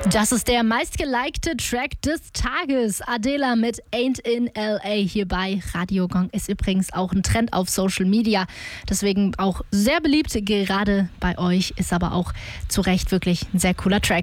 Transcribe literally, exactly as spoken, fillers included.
Das ist der meistgelikte Track des Tages. Adela mit Ain't in L A hier bei Radio Gong ist übrigens auch ein Trend auf Social Media. Deswegen auch sehr beliebt, gerade bei euch, ist aber auch zu Recht wirklich ein sehr cooler Track.